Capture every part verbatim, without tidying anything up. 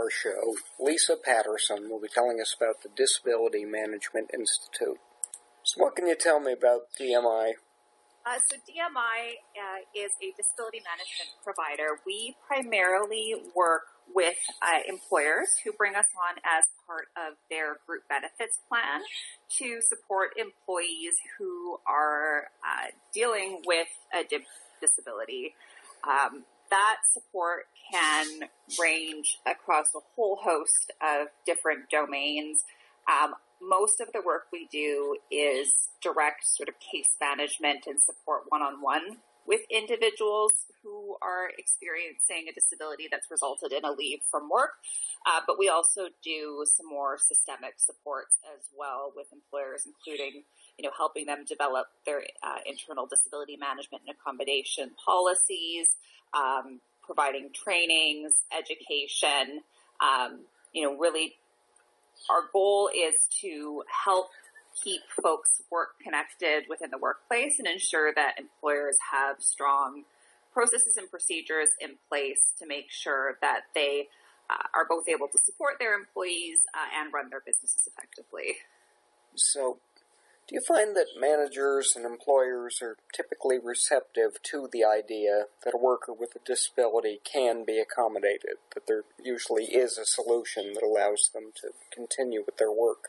our show, Lisa Patterson will be telling us about the Disability Management Institute. So what can you tell me about D M I? Uh, so D M I uh, is a disability management provider. We primarily work with uh, employers who bring us on as part of their group benefits plan to support employees who are uh, dealing with a di- disability. Um, that support can range across a whole host of different domains. Um, most of the work we do is direct sort of case management and support one-on-one with individuals who are experiencing a disability that's resulted in a leave from work. Uh, but we also do some more systemic supports as well with employers, including, you know, helping them develop their uh, internal disability management and accommodation policies, um, providing trainings, education, um, you know, really our goal is to help keep folks work connected within the workplace and ensure that employers have strong processes and procedures in place to make sure that they uh, are both able to support their employees uh, and run their businesses effectively. So, do you find that managers and employers are typically receptive to the idea that a worker with a disability can be accommodated, that there usually is a solution that allows them to continue with their work?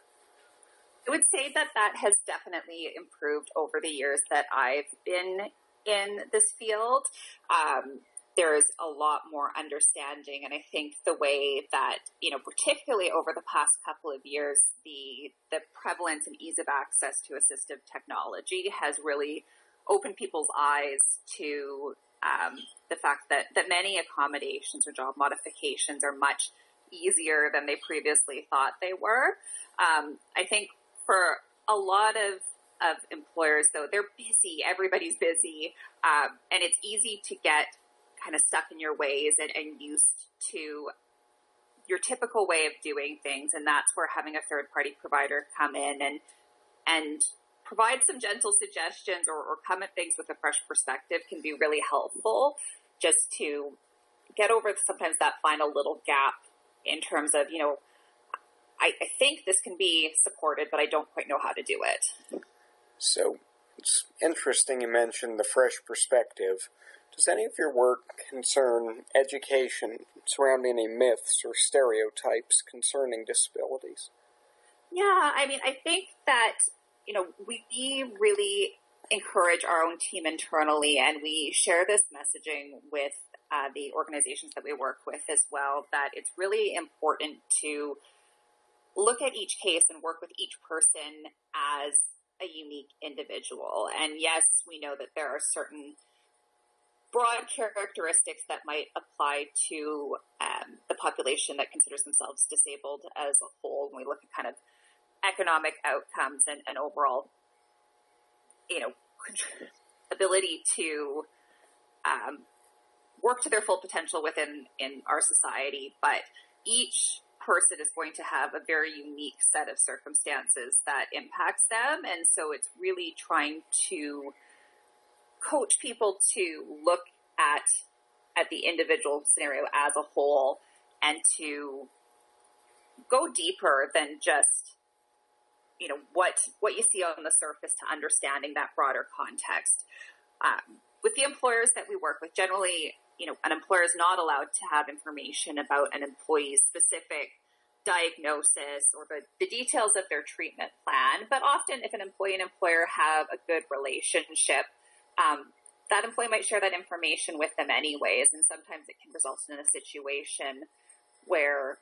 I would say that that has definitely improved over the years that I've been in this field. Um, there's a lot more understanding, and I think the way that, you know, particularly over the past couple of years, the the prevalence and ease of access to assistive technology has really opened people's eyes to um, the fact that, that many accommodations or job modifications are much easier than they previously thought they were. Um, I think for a lot of of employers, though, they're busy. Everybody's busy. Um, and it's easy to get kind of stuck in your ways and, and used to your typical way of doing things. And that's where having a third-party provider come in and and provide some gentle suggestions or, or come at things with a fresh perspective can be really helpful, just to get over sometimes that final little gap in terms of, you know, I, I think this can be supported, but I don't quite know how to do it. So, it's interesting you mentioned the fresh perspective. Does any of your work concern education surrounding any myths or stereotypes concerning disabilities? Yeah, I mean, I think that, you know, we really encourage our own team internally, and we share this messaging with uh, the organizations that we work with as well, that it's really important to look at each case and work with each person as a unique individual. And yes, we know that there are certain broad characteristics that might apply to um, the population that considers themselves disabled as a whole when we look at kind of economic outcomes and, and overall, you know, ability to um, work to their full potential within in our society. But each person is going to have a very unique set of circumstances that impacts them. And so it's really trying to coach people to look at at the individual scenario as a whole and to go deeper than just, you know, what what you see on the surface, to understanding that broader context. Um, with the employers that we work with, generally, you know, an employer is not allowed to have information about an employee's specific diagnosis or the, the details of their treatment plan. But often if an employee and employer have a good relationship, um, that employee might share that information with them anyways. And sometimes it can result in a situation where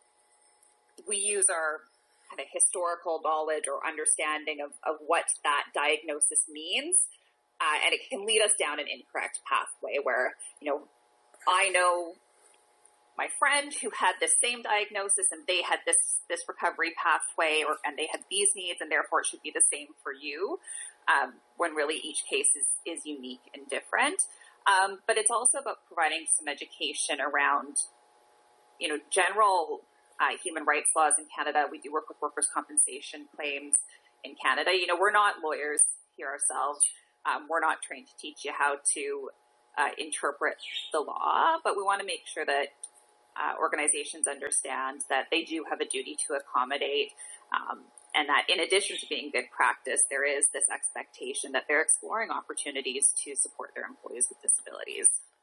we use our kind of historical knowledge or understanding of, of what that diagnosis means. Uh, and it can lead us down an incorrect pathway where, you know, I know my friend who had this same diagnosis and they had this, this recovery pathway, or, and they had these needs, and therefore it should be the same for you. Um, when really each case is, is unique and different. Um, but it's also about providing some education around, you know, general uh, human rights laws in Canada. We do work with workers' compensation claims in Canada. You know, we're not lawyers here ourselves. Um, we're not trained to teach you how to uh, interpret the law, but we want to make sure that uh, organizations understand that they do have a duty to accommodate, um, and that in addition to being good practice, there is this expectation that they're exploring opportunities to support their employees with disabilities.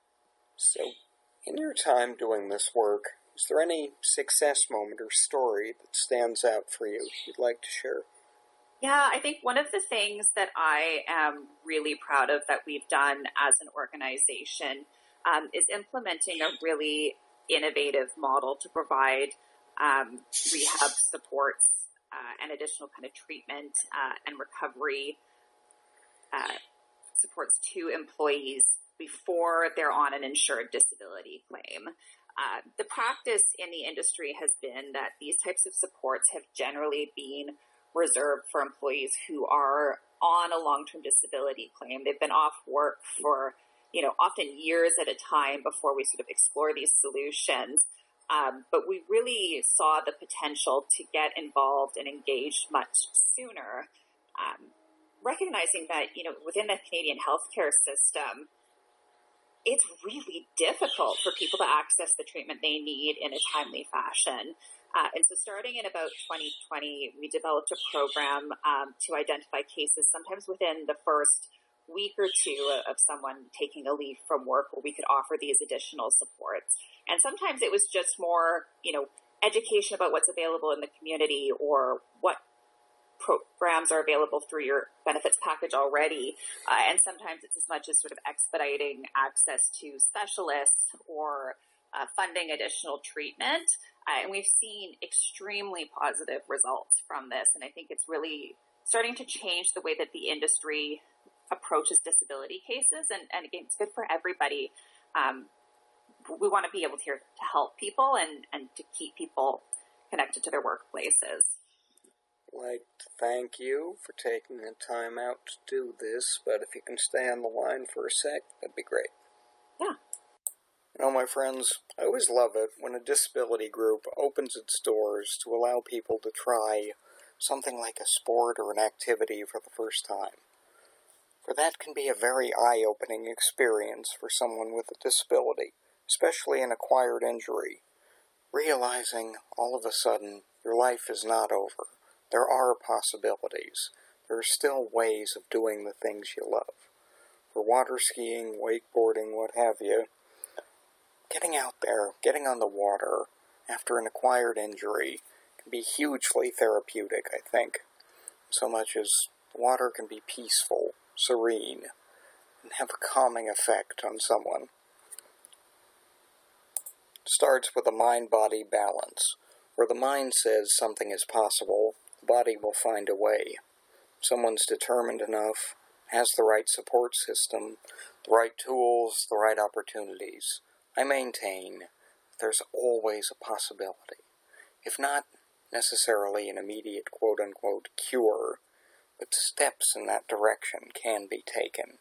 So, in your time doing this work, is there any success moment or story that stands out for you you'd like to share? Yeah, I think one of the things that I am really proud of that we've done as an organization um, is implementing a really innovative model to provide um, rehab supports uh, and additional kind of treatment uh, and recovery uh, supports to employees before they're on an insured disability claim. Uh, the practice in the industry has been that these types of supports have generally been reserved for employees who are on a long-term disability claim. They've been off work for, you know, often years at a time before we sort of explore these solutions. Um, but we really saw the potential to get involved and engaged much sooner, um, recognizing that, you know, within the Canadian healthcare system, it's really difficult for people to access the treatment they need in a timely fashion. Uh, and so starting in about twenty twenty, we developed a program um, to identify cases sometimes within the first week or two of someone taking a leave from work where we could offer these additional supports. And sometimes it was just more, you know, education about what's available in the community or what programs are available through your benefits package already. Uh, and sometimes it's as much as sort of expediting access to specialists or uh, funding additional treatment. Uh, and we've seen extremely positive results from this. And I think it's really starting to change the way that the industry approaches disability cases. And, and again, it's good for everybody. Um, we want to be able to, to help people and, and to keep people connected to their workplaces. I'd like to thank you for taking the time out to do this, but if you can stay on the line for a sec, that'd be great. Yeah. You know, my friends, I always love it when a disability group opens its doors to allow people to try something like a sport or an activity for the first time. For that can be a very eye-opening experience for someone with a disability, especially an acquired injury. Realizing all of a sudden your life is not over. There are possibilities. There are still ways of doing the things you love. For water skiing, wakeboarding, what have you, getting out there, getting on the water after an acquired injury can be hugely therapeutic, I think. So much as water can be peaceful, serene, and have a calming effect on someone. It starts with a mind-body balance. Where the mind says something is possible, the body will find a way. Someone's determined enough, has the right support system, the right tools, the right opportunities. I maintain that there's always a possibility. If not necessarily an immediate quote-unquote cure, but steps in that direction can be taken.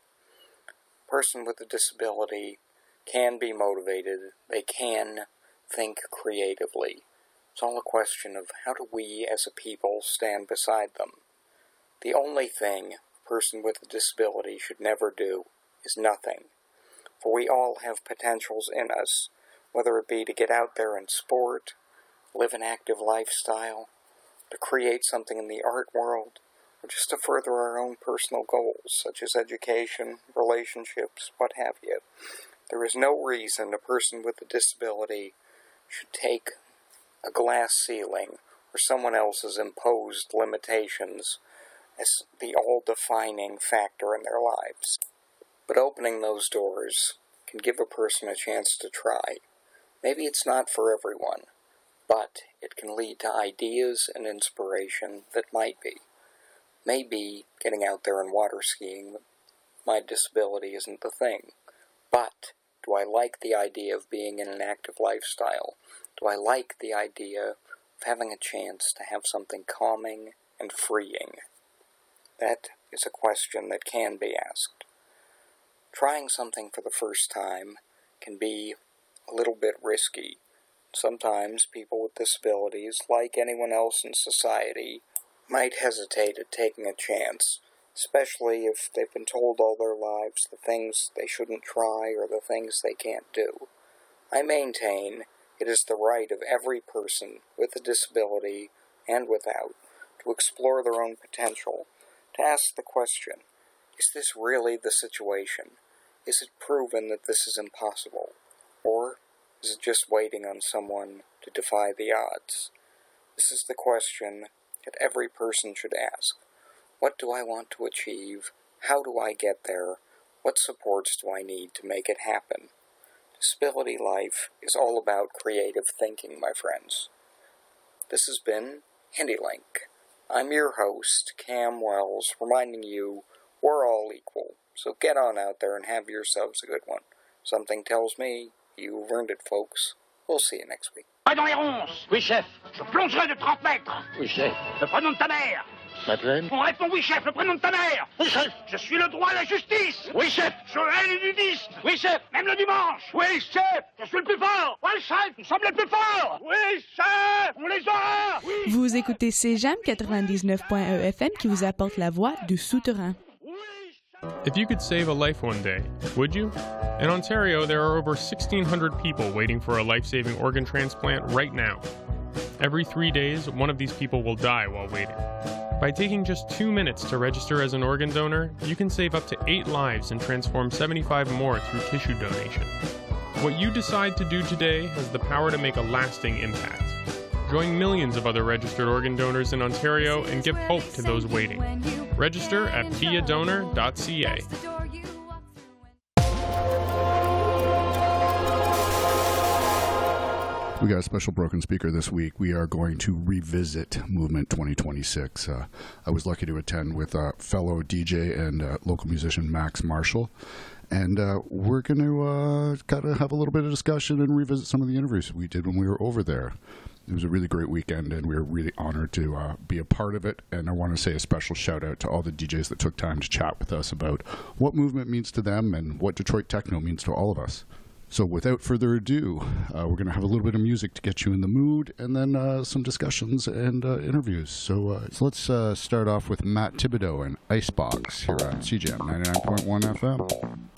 A person with a disability can be motivated. They can think creatively. It's all a question of how do we as a people stand beside them. The only thing a person with a disability should never do is nothing. For we all have potentials in us, whether it be to get out there and sport, live an active lifestyle, to create something in the art world, or just to further our own personal goals, such as education, relationships, what have you. There is no reason a person with a disability should take a glass ceiling or someone else's imposed limitations as the all-defining factor in their lives. But opening those doors can give a person a chance to try. Maybe it's not for everyone, but it can lead to ideas and inspiration that might be. Maybe getting out there and water skiing, my disability isn't the thing. But do I like the idea of being in an active lifestyle? Do I like the idea of having a chance to have something calming and freeing? That is a question that can be asked. Trying something for the first time can be a little bit risky. Sometimes people with disabilities, like anyone else in society, might hesitate at taking a chance, especially if they've been told all their lives the things they shouldn't try or the things they can't do. I maintain It is the right of every person with a disability and without to explore their own potential, to ask the question, is this really the situation? Is it proven that this is impossible? Or is it just waiting on someone to defy the odds? This is the question that every person should ask. What do I want to achieve? How do I get there? What supports do I need to make it happen? Disability Life is all about creative thinking, my friends. This has been HindyLink. I'm your host, Cam Wells, reminding you we're all equal. So get on out there and have yourselves a good one. Something tells me you've earned it, folks. We'll see you next week. Pas dans les ronces. Oui, chef. Je plongerai de trente mètres. Oui, chef. Le prénom de ta mère. Madeleine. On répond oui, chef. Le prénom de ta mère. Oui, chef. Je suis le droit et la justice. Oui, chef. Je hais les nudistes. Oui, chef. Même le dimanche. Oui, chef. Je suis le plus fort. Oui, chef. Nous sommes les plus forts. Oui, chef. On les aura. Oui. Vous écoutez C J A M quatre-vingt-dix-neuf point un F M qui vous apporte la voix du souterrain. If you could save a life one day, would you? In Ontario, there are over sixteen hundred people waiting for a life-saving organ transplant right now. Every three days, one of these people will die while waiting. By taking just two minutes to register as an organ donor, you can save up to eight lives and transform seventy-five more through tissue donation. What you decide to do today has the power to make a lasting impact. Join millions of other registered organ donors in Ontario and give hope to those waiting. Register at be a donor dot c a. We got a special broken speaker this week. We are going to revisit Movement twenty twenty-six. Uh, I was lucky to attend with uh, fellow D J and uh, local musician Max Marshall. And uh, we're going to uh, kind of have a little bit of discussion and revisit some of the interviews we did when we were over there. It was a really great weekend, and we were really honored to uh, be a part of it. And I want to say a special shout-out to all the D Js that took time to chat with us about what Movement means to them and what Detroit Techno means to all of us. So without further ado, uh, we're going to have a little bit of music to get you in the mood, and then uh, some discussions and uh, interviews. So, uh, so let's uh, start off with Matt Thibodeau and Icebox here on C J A M ninety-nine point one F M.